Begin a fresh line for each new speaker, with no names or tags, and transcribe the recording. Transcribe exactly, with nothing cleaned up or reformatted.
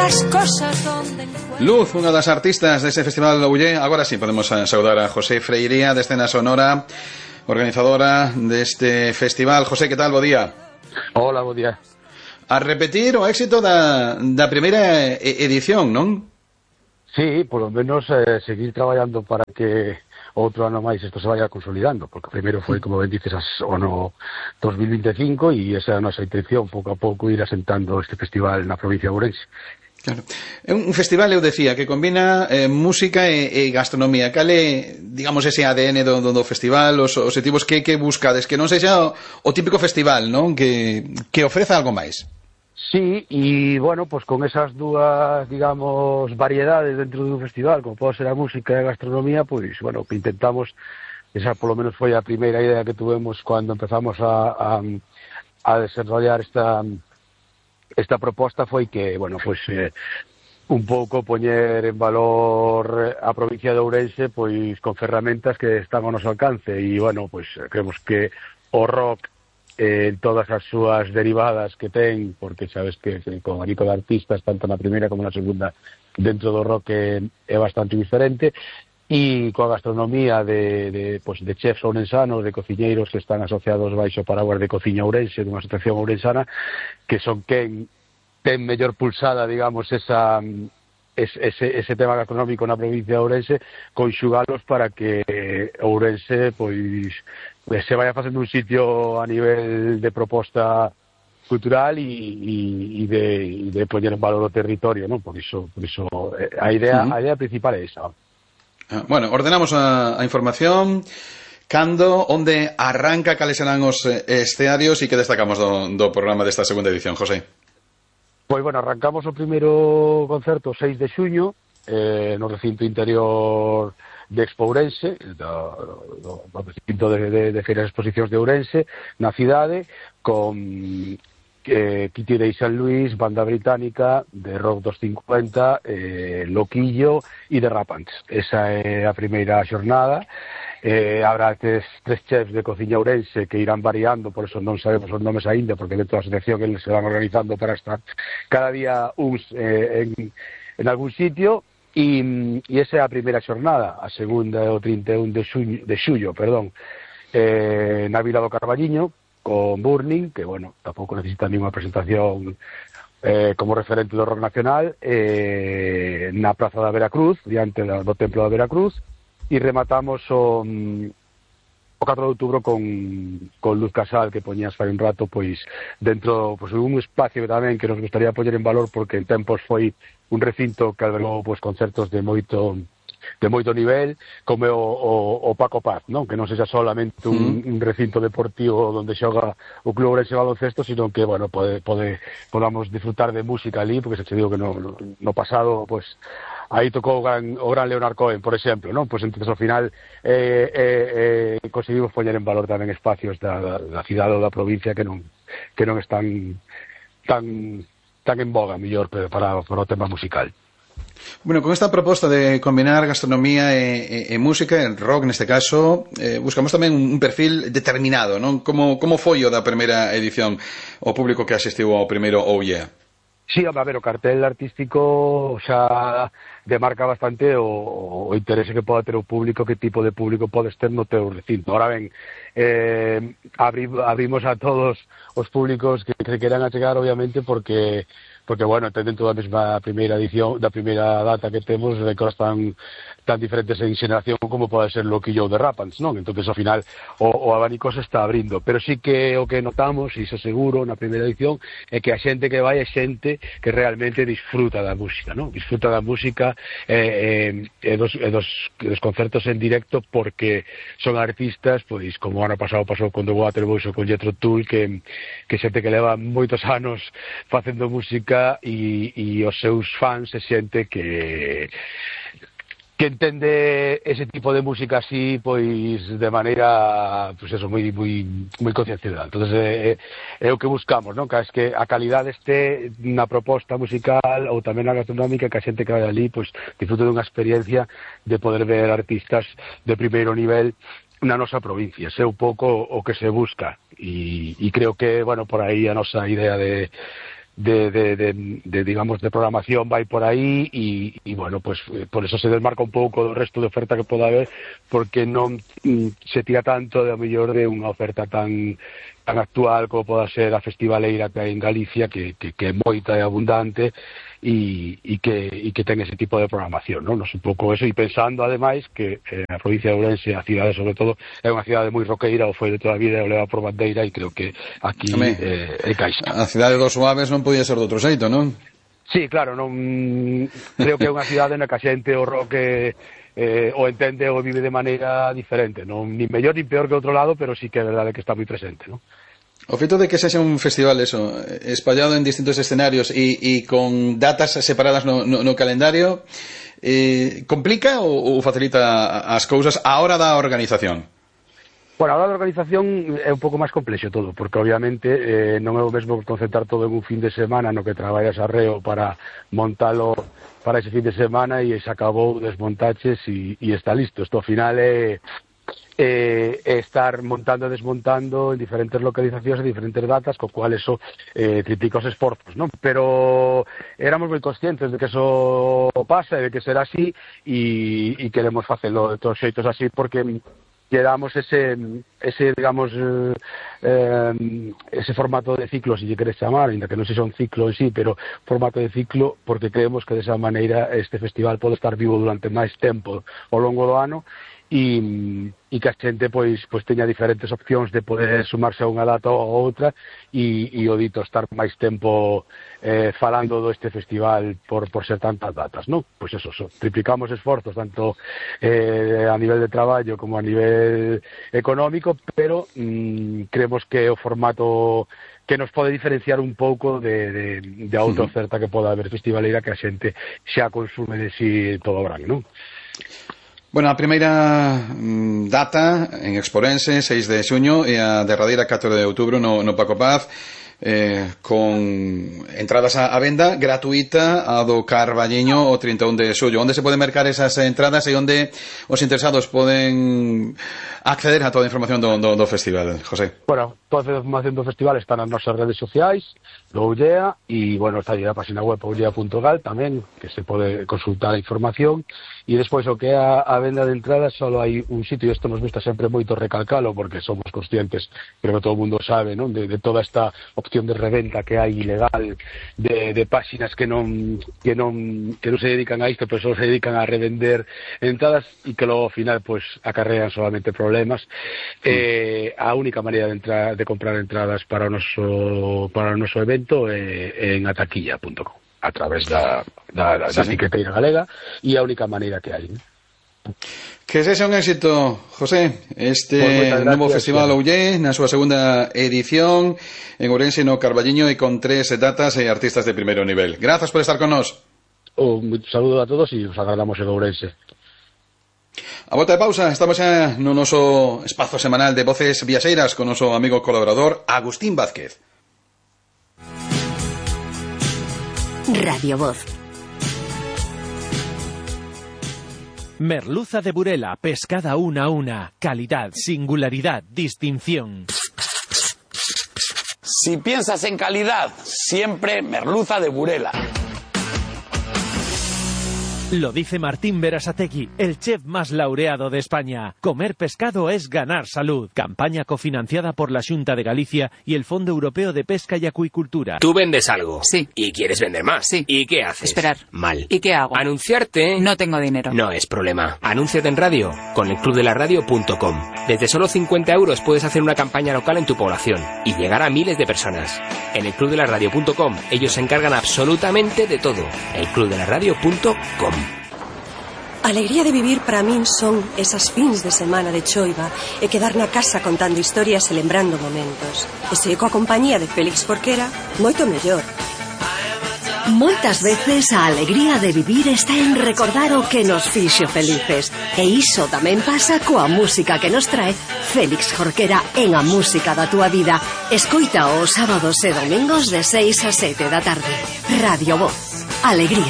las cosas donde encuentro.
Luz, unha das artistas dese festival do Ullé. Agora sí podemos saudar a José Freiría de Escena Sonora, organizadora deste festival. José, que tal? Bo día.
Hola, bo día.
A repetir o éxito da, da primeira edición, non?
Sí, por lo menos eh, seguir traballando para que outro ano máis isto se vaya consolidando, porque primeiro foi, como ben dices, o ano dos mil veinticinco e esa é a nosa intención, pouco a pouco ir asentando este festival na provincia de Ourense.
Claro. É un festival, eu decía, que combina eh, música e, e gastronomía. Cal é, digamos, ese A D N do, do, do festival, os objetivos que, que buscades? Que non sexa o, o típico festival, non? Que, que ofreza algo máis.
Sí, e, bueno, pues con esas dúas, digamos, variedades dentro dun festival, como pode ser a música e a gastronomía, pois, pues, bueno, que intentamos, esa polo menos foi a primeira idea que tuvemos cando empezamos a, a, a desarrollar esta, esta proposta, foi que, bueno, pues, eh, un pouco poñer en valor a provincia de Ourense, pois, con ferramentas que están ao noso alcance, e, bueno, pues, creemos que o rock, Eh, en todas as súas derivadas que ten, porque sabes que, que con abanico de artistas, tanto na primeira como na segunda, dentro do rock é, é bastante diferente, e coa gastronomía de, de, pues, de chefs ourensanos, de cociñeiros que están asociados baixo paraguas de Cociña Ourense, dunha asociación ourensana, que son quen ten mellor pulsada, digamos, esa... Ese, ese tema gastronómico na provincia de Ourense, conxugalos para que Ourense pois se vaya facendo un sitio a nivel de proposta cultural e, e, de, e de poñer en valor o territorio, ¿no? Por iso, por iso a idea, uh-huh. a idea principal é esa.
Ah, bueno, ordenamos a, a información. Cando, onde arranca, cales serán os escenarios e que destacamos do, do programa desta segunda edición, José?
Pois, bueno, arrancamos o primeiro concerto o seis de xuño eh, no recinto interior de Expo Ourense, do, do, do recinto de, de, de feiras e exposicións de Ourense, na cidade, con eh, Kitty Day San Luis, banda británica de rock dos cincuenta, eh, Loquillo e The Rapants. Esa é a primeira xornada. Eh, habrá tres, tres chefs de Cociña Ourense que irán variando, por eso non sabemos os nomes aínda, porque dentro da asociación eles se van organizando para estar cada día uns eh, en, en algún sitio, e, e esa é a primeira xornada. A segunda é o trinta e un de xullo, de xullo perdón, eh, na Vila do Carballiño, con Burning, que, bueno, tampouco necesita ninguna presentación eh, como referente do rock nacional, eh, na Praza da Veracruz, diante do Templo da Veracruz, e rematamos o, o catro de outubro con, con Luz Casal, que poñías fai un rato, pois, dentro, pois, un espacio tamén que nos gustaría poñer en valor, porque en tempos foi un recinto que albergou, pois, concertos de moito de moito nivel, como o, o, o Paco Paz, non? Que non sexa solamente un, mm. un recinto deportivo onde xoga o Club Ourense Baloncesto, sino que, bueno, pode, pode, podamos disfrutar de música ali, porque se che digo que no, no pasado, pois, aí tocou o gran, o gran Leonard Cohen, por exemplo, non? Pois entonces ao final eh, eh, eh, conseguimos poñer en valor tamén espacios da, da, da cidade ou da provincia que non que non están tan tan en boga, mellor, para, para o tema musical.
Bueno, con esta proposta de combinar gastronomía e, e, e música, en rock neste caso, eh, buscamos tamén un perfil determinado, non? Como, como foi o da primeira edición, o público que asistiu ao primeiro Oh Yeah?
Sí, a ver, o cartel artístico xa demarca bastante o, o interese que poda ter o público, que tipo de público podes ter no teu recinto. Ahora ben, eh, abri, abrimos a todos os públicos que se queran achegar, obviamente, porque porque, bueno, dentro da mesma primeira edición, da primeira data que temos, de cosas tan, tan diferentes en xeración como pode ser Loquillo de Rapants, non? Entón, ao final, o, o abanico se está abrindo. Pero sí que o que notamos, e iso seguro, na primeira edición, é que a xente que vai é xente que realmente disfruta da música, non? Disfruta da música e, e, e, dos, e dos, dos concertos en directo, porque son artistas, pois, como o ano pasado pasou con The Waterboys ou con Jethro Tull, que, que xente que leva moitos anos facendo música e, e os seus fans se xente que que entende ese tipo de música así, pois, de maneira, pois eso, moi moi moi concienciada. Entonces é, é o que buscamos, non? Que es que a calidade este na proposta musical ou tamén na gastronómica, que a xente que vai ali, pois, disfrute dunha experiencia de poder ver artistas de primeiro nivel na nosa provincia. Ese é un pouco o que se busca, e, e creo que, bueno, por aí a nosa idea de de, de, de, de digamos, de programación vai por aí e, e bueno, pues por eso se desmarca un pouco do resto de oferta que poda haber, porque non se tira tanto de a mellor de unha oferta tan tan actual como poda ser a festivaleira que hai en Galicia, que, que, que é moita e abundante e, e, que, e que ten ese tipo de programación, non? Nos un pouco eso, e pensando ademais que eh, a provincia de Ourense, a cidade sobre todo, é unha cidade moi roqueira, o foi de toda a vida, o leva por bandeira, e creo que aquí eh, é caixa.
A cidade dos Suaves non podía ser de outro xeito, non?
Sí, claro, non creo que é unha cidade na que a xente o roque eh, o entende ou vive de maneira diferente, non nin mellor nin peor que outro lado, pero sí que é verdade que está moi presente, non?
O feito de que sexa un festival eso, espallado en distintos escenarios e, e con datas separadas no, no, no calendario, eh, complica ou, ou facilita as cousas a hora da organización?
Bueno, a hora da organización é un pouco máis complexo todo, porque obviamente eh, non é o mesmo concentrar todo en un fin de semana no que traballas arreo para montalo para ese fin de semana e se acabou, desmontaches e, e está listo. Isto ao final é Eh, estar montando e desmontando en diferentes localizacións e diferentes datas, co cual eso eh, triplica os esforzos, non? Pero éramos moi conscientes de que eso pasa e de que será así e, e queremos facelo de todos xeitos así, porque quedamos ese, ese digamos, eh, ese formato de ciclo, se lle queres chamar, ainda que non se son ciclo en sí, pero formato de ciclo, porque creemos que desa maneira este festival pode estar vivo durante máis tempo ao longo do ano e, e que a xente pois, pois teña diferentes opcións de poder sumarse a unha data ou a outra e, e o dito estar máis tempo eh, falando do este festival por, por ser tantas datas, non? Pois eso, so, triplicamos esforzos tanto eh, a nivel de traballo como a nivel económico, pero mm, creemos que o formato que nos pode diferenciar un pouco de, de, de outra oferta que poda haber festivaleira que a xente xa consume de si todo o verán, non?
Bueno, a primeira mm, data en Exporense, seis de xuño, e a derradeira catro de outubro no, no Paco Paz, eh, con entradas a, a venda gratuita a do Carballiño o trinta e un de xullo. Onde se poden mercar esas entradas e onde os interesados poden acceder a toda a información do, do, do festival, José?
Bueno, toda a información do festival está nas nosas redes sociais do Ullea e, bueno, está aí a página web ullea punto gal tamén, que se pode consultar a información. E despois o que é a, a venda de entradas, só hai un sitio, e isto nos gusta sempre moito recalcalo, porque somos conscientes, creo que todo o mundo sabe, non, de, de toda esta opción de reventa que hai ilegal, de, de páxinas que non que non que non se dedican a isto, pero só se dedican a revender entradas e que logo ao final pues acarrean solamente problemas. Mm. Eh, a única maneira de entrar, de comprar entradas para o noso para o noso evento é en ataquilla punto com, a través da, da, da, sí, da etiqueteira galega, e a única maneira que hai.
Que sexa un éxito, José, este pues novo Festival Ollé na súa segunda edición en Ourense no Carballiño e con tres datas e artistas de primeiro nivel. Grazas por estar con nós.
Un saludo a todos e os agardamos en Ourense.
A volta de pausa, estamos xa no noso espazo semanal de Voces Viaxeiras con o noso amigo colaborador Agustín Vázquez.
Radio Voz.
Merluza de Burela, pescada una a una, calidad, singularidad, distinción.
Si piensas en calidad, siempre merluza de Burela.
Lo dice Martín Berasategui, el chef más laureado de España. Comer pescado es ganar salud. Campaña cofinanciada por la Xunta de Galicia y el Fondo Europeo de Pesca y Acuicultura.
Tú vendes algo.
Sí.
¿Y quieres vender más?
Sí.
¿Y qué haces?
Esperar.
Mal.
¿Y qué hago?
Anunciarte.
No tengo dinero.
No es problema. Anúnciate en radio con el club de la radio punto com. Desde solo cincuenta euros puedes hacer una campaña local en tu población y llegar a miles de personas. En el club de la radio punto com ellos se encargan absolutamente de todo. el club de la radio punto com.
A alegría de vivir para min son esas fins de semana de choiva e quedar na casa contando historias e lembrando momentos. E se coa compañía de Félix Jorquera, moito mellor.
Moitas veces a alegría de vivir está en recordar o que nos fixo felices. E iso tamén pasa coa música que nos trae Félix Jorquera en A Música da Túa Vida. Escoita os sábados e domingos de seis a sete da tarde. Radio Voz. Alegría.